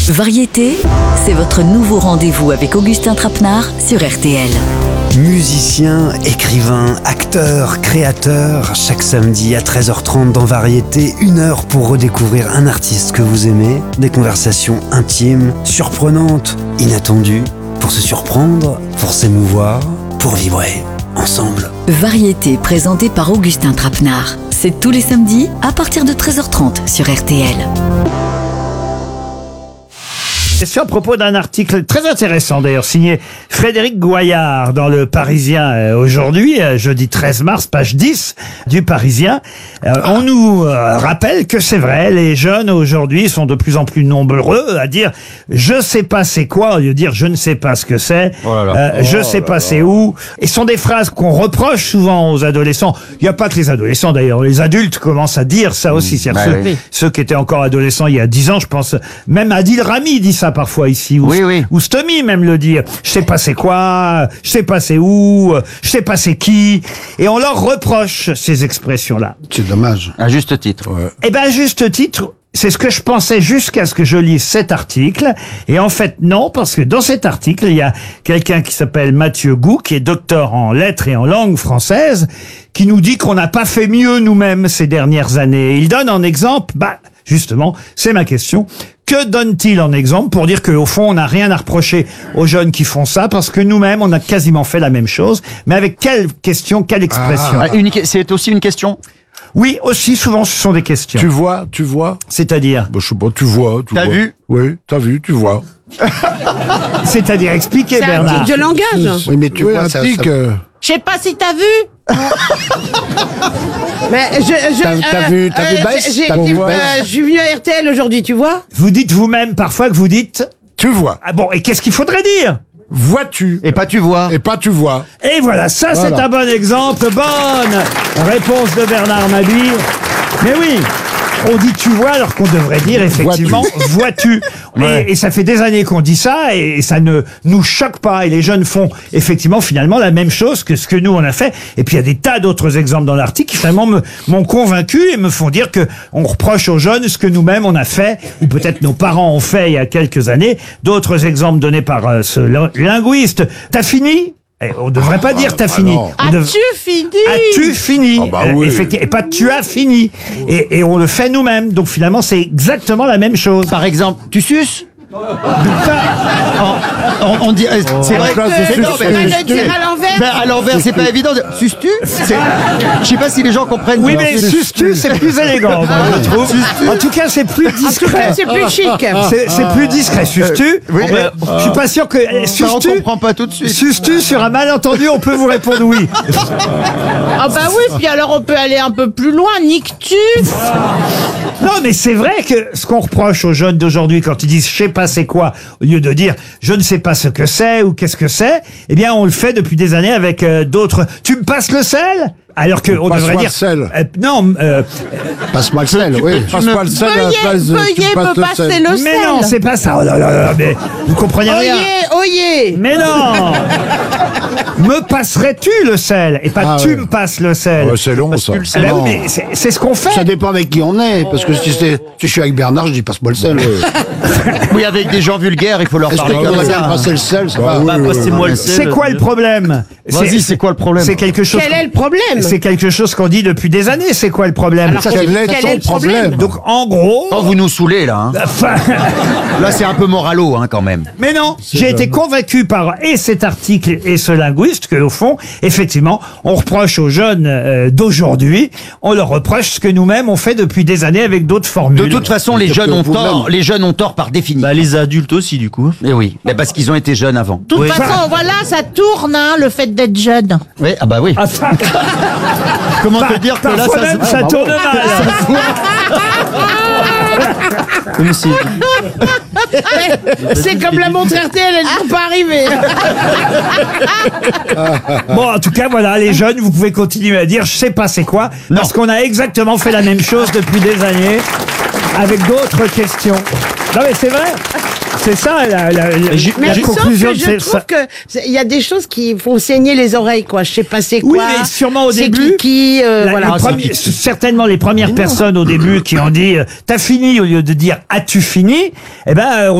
Variété, c'est votre nouveau rendez-vous avec Augustin Trapenard sur RTL. Musicien, écrivain, acteur, créateur, chaque samedi à 13h30 dans Variété, 1 heure pour redécouvrir un artiste que vous aimez, des conversations intimes, surprenantes, inattendues, pour se surprendre, pour s'émouvoir, pour vibrer ensemble. Variété présentée par Augustin Trapenard. C'est tous les samedis à partir de 13h30 sur RTL. C'est à propos d'un article très intéressant d'ailleurs signé Frédéric Goyard dans le Parisien aujourd'hui, jeudi 13 mars, page 10 du Parisien. On nous rappelle que c'est vrai, les jeunes aujourd'hui sont de plus en plus nombreux à dire je sais pas c'est quoi au lieu de dire je ne sais pas ce que c'est, je sais pas c'est où. Et ce sont des phrases qu'on reproche souvent aux adolescents. Il n'y a pas que les adolescents d'ailleurs, les adultes commencent à dire ça aussi. Ceux qui étaient encore adolescents il y a 10 ans, je pense, même Adil Rami dit ça parfois ici, ou Stomy même le dit. Je sais pas c'est quoi, je sais pas c'est où, je sais pas c'est qui. Et on leur reproche ces expressions-là. C'est dommage. À juste titre. Ouais. Eh ben, à juste titre, c'est ce que je pensais jusqu'à ce que je lise cet article. Et en fait, non, parce que dans cet article, il y a quelqu'un qui s'appelle Mathieu Gou, qui est docteur en lettres et en langue française, qui nous dit qu'on n'a pas fait mieux nous-mêmes ces dernières années. Il donne en exemple, justement, c'est ma question. Que donne-t-il en exemple pour dire qu'au fond, on n'a rien à reprocher aux jeunes qui font ça, parce que nous-mêmes, on a quasiment fait la même chose, mais avec quelle question, quelle expression? C'est aussi une question? Oui, aussi, souvent, ce sont des questions. Tu vois. C'est-à-dire? Je sais pas, tu vois. T'as vu? Oui, t'as vu, tu vois. C'est-à-dire, expliquez, C'est un Bernard. type de langage. Oui, mais tu vois, ça... Je sais pas si t'as vu. Mais T'as vu Bass? Je suis venu à RTL aujourd'hui, tu vois. Vous dites vous-même parfois que vous dites... Tu vois. Ah bon, et qu'est-ce qu'il faudrait dire? Vois-tu. Et pas tu vois. Et pas tu vois. Et voilà, ça c'est un bon exemple. Bonne réponse de Bernard Mabille. Mais oui, on dit tu vois alors qu'on devrait dire effectivement vois-tu. Ouais. Et ça fait des années qu'on dit ça et ça ne nous choque pas. Et les jeunes font effectivement finalement la même chose que ce que nous on a fait. Et puis il y a des tas d'autres exemples dans l'article qui finalement m'ont convaincu et me font dire que on reproche aux jeunes ce que nous-mêmes on a fait, ou peut-être nos parents ont fait il y a quelques années. D'autres exemples donnés par ce linguiste. T'as fini? On devrait pas dire t'as fini. non. As-tu fini? As-tu fini? Oui. Effectivement, et pas tu as fini. Et on le fait nous-mêmes. Donc finalement, c'est exactement la même chose. Par exemple, tu suces? On dit, c'est vrai que place de non, suce, mais- le dire à l'envers. à l'envers, c'est pas évident. Suces-tu? Je sais pas si les gens comprennent. Oui, mais suces-tu, c'est plus élégant, moi, je trouve. En tout cas, c'est plus discret. C'est plus chic. C'est plus discret. Suces-tu? oui, mais- Je suis pas sûr que... Ça, on Suces-tu? comprend pas tout de suite. Suces-tu, sur un malentendu, on peut vous répondre oui. Ah bah oui, puis alors on peut aller un peu plus loin. Niques-tu? Non, mais c'est vrai que ce qu'on reproche aux jeunes d'aujourd'hui quand ils disent je sais pas c'est quoi, au lieu de dire je ne sais pas ce que c'est ou qu'est-ce que c'est, eh bien on le fait depuis des années avec d'autres. Tu me passes le sel? Alors que on devrait Passe-moi dire le sel. non. Passe-moi le sel, oui. Passe-moi le sel à la place de... tu Veuillez passes me le passer sel. le Mais sel. non, c'est pas ça. Oh là là là, mais vous comprenez rien. Oyez. Mais non. Me passerais-tu le sel et pas Ah tu ouais. me passes le sel. Ouais, c'est long, ça. Ah ben Non. oui, mais c'est ce qu'on fait. Ça dépend avec qui on est, parce que si je suis avec Bernard, je dis passe-moi le sel. Oui, avec des gens vulgaires, il faut leur Est-ce que parler tu comme voudrais bien me ça. passer le sel? C'est pas... Passez-moi le sel. C'est quoi le problème? Vas-y, c'est quoi le problème? C'est quelque chose. Quel est le problème? C'est quelque chose qu'on dit depuis des années. C'est quoi le problème? Alors, Quel est quel est le ton problème? problème? Donc en gros. Oh, vous nous saoulez, là. Hein. Enfin, Là, c'est un peu moralo, hein, quand même. mais non, j'ai été convaincu par et cet article et ce linguiste que au fond, effectivement, on reproche aux jeunes d'aujourd'hui, on leur reproche ce que nous-mêmes on fait depuis des années avec d'autres formules. De toute façon, les jeunes ont tort. Les jeunes ont tort par définition. Bah, les adultes aussi, du coup. Eh oui, mais parce qu'ils ont été jeunes avant. De toute façon, voilà, ça tourne, hein, le fait d'être jeune. Oui, ah bah oui. Enfin, Comment te dire que là, parfois même, ça tourne mal. Comme si. C'est comme la montre RTL, elle ne peut pas arriver. Bon, en tout cas, voilà, les jeunes, vous pouvez continuer à dire, je sais pas c'est quoi, parce qu'on a exactement fait la même chose depuis des années, avec d'autres questions. Non mais c'est vrai. C'est ça la Mais sauf conclusion que de je ces- trouve que il y a des choses qui font saigner les oreilles, quoi. Je sais pas c'est quoi. Oui, mais sûrement au c'est début. voilà. Certainement les premières personnes au début qui ont dit t'as fini au lieu de dire as-tu fini, eh ben